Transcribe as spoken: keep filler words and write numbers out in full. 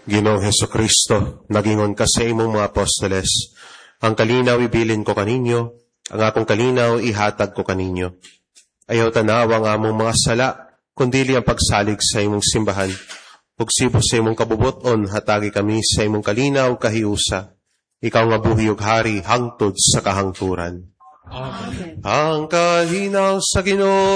Ginoong Hesukristo, nagingon ka sa imong mga apostoles, ang kalinaw ibilin ko kaninyo, ang akong kalinaw ihatag ko kaninyo. Ayaw tanawa nga among mga sala, kundili ang pagsalig sa imong simbahan. Pugsibo sa imong kabubuton, hatagi kami sa imong kalinaw kahiusa. Ikaw nga buhi ug hari hangtod sa kahangturan. Amen. Ang kalinaw sa Ginoo